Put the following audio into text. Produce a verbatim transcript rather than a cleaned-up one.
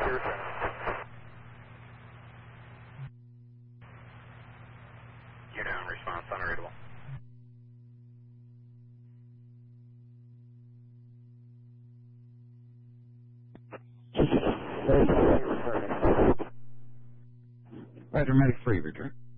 You're down, response unreadable. Roger, medic free, return.